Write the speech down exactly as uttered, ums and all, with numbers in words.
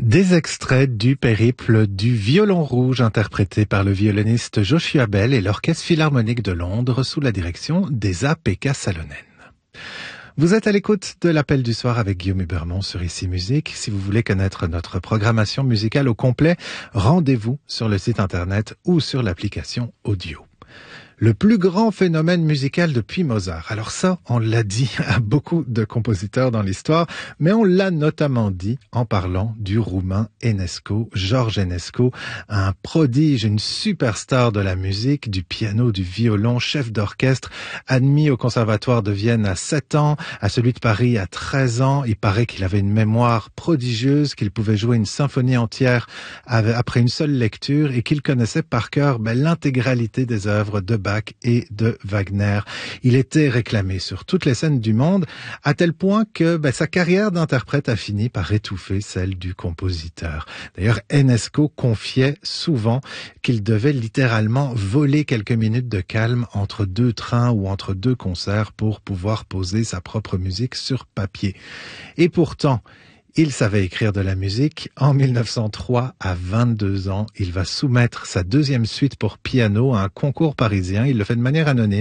Des extraits du périple du violon rouge interprété par le violoniste Joshua Bell et l'Orchestre Philharmonique de Londres sous la direction d'Esa-Pekka Salonen. Vous êtes à l'écoute de l'Appel du soir avec Guillaume Hubermont sur Ici Musique. Si vous voulez connaître notre programmation musicale au complet, rendez-vous sur le site internet ou sur l'application audio. Le plus grand phénomène musical depuis Mozart. Alors ça, on l'a dit à beaucoup de compositeurs dans l'histoire, mais on l'a notamment dit en parlant du roumain Enescu, George Enescu, un prodige, une superstar de la musique, du piano, du violon, chef d'orchestre, admis au conservatoire de Vienne à sept ans, à celui de Paris à treize ans. Il paraît qu'il avait une mémoire prodigieuse, qu'il pouvait jouer une symphonie entière après une seule lecture et qu'il connaissait par cœur ben, l'intégralité des œuvres de Bach et de Wagner. Il était réclamé sur toutes les scènes du monde, à tel point que ben, sa carrière d'interprète a fini par étouffer celle du compositeur. D'ailleurs, Enescu confiait souvent qu'il devait littéralement voler quelques minutes de calme entre deux trains ou entre deux concerts pour pouvoir poser sa propre musique sur papier. Et pourtant, il savait écrire de la musique. En mille neuf cent trois, à vingt-deux ans, il va soumettre sa deuxième suite pour piano à un concours parisien. Il le fait de manière anonyme.